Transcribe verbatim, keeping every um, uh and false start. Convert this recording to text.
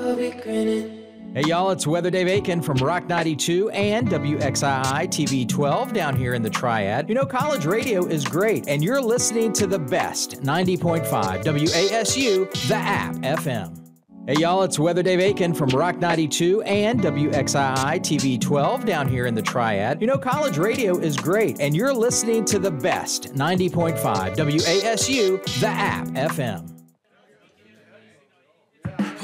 I'll be grinning. Hey y'all, it's Weather Dave Aiken from Rock ninety-two and W X I I T V twelve down here in the Triad. You know, college radio is great, and you're listening to the best ninety point five W A S U, the app F M. Hey y'all, it's Weather Dave Aiken from Rock ninety-two and W X I I T V twelve down here in the Triad. You know, college radio is great, and you're listening to the best ninety point five W A S U, the app F M.